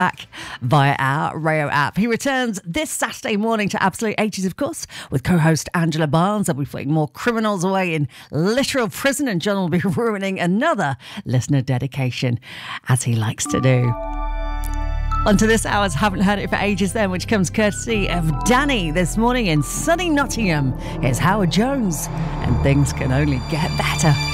back via our Rayo app. He returns this Saturday morning to Absolute 80s, of course, with co-host Angela Barnes. They'll be putting more criminals away in literal prison, and John will be ruining another listener dedication, as he likes to do. Onto this hour's Haven't Heard It For Ages then, which comes courtesy of Danny this morning in sunny Nottingham. Here's Howard Jones, and things can only get better.